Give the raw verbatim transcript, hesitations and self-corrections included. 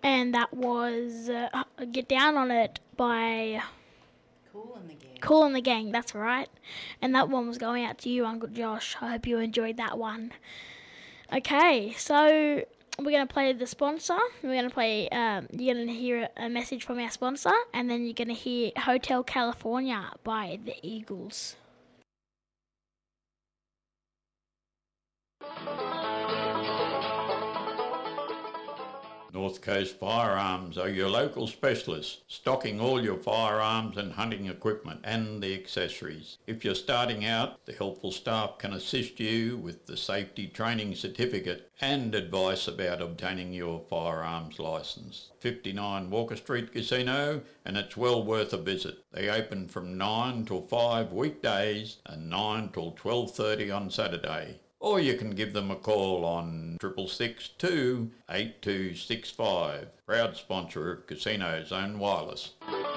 and that was uh, Get Down on It by Kool and the Gang. Kool and the Gang, that's right. And that one was going out to you, Uncle Josh. I hope you enjoyed that one. Okay, so we're going to play the sponsor. We're going to play, um, you're going to hear a message from our sponsor, and then you're going to hear Hotel California by the Eagles. North Coast Firearms are your local specialists, stocking all your firearms and hunting equipment and the accessories. If you're starting out, the helpful staff can assist you with the safety training certificate and advice about obtaining your firearms licence. fifty-nine Walker Street Casino, and it's well worth a visit. They open from nine till five weekdays and nine till twelve thirty on Saturday. Or you can give them a call on six six six two, eight two six five. Proud sponsor of Casino Zone Wireless.